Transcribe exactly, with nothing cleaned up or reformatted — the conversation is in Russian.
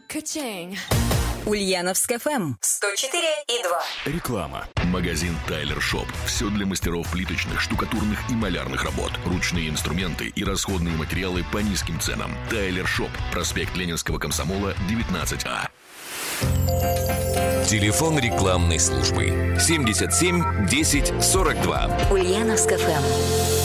Качень. Ульяновск эф эм сто четыре и два. Реклама. Магазин Тайлер Шоп. Все для мастеров плиточных, штукатурных и малярных работ. Ручные инструменты и расходные материалы по низким ценам. Тайлер Шоп. Проспект Ленинского комсомола, девятнадцать А. Телефон рекламной службы семьдесят семь десять сорок два. Ульяновск эф эм.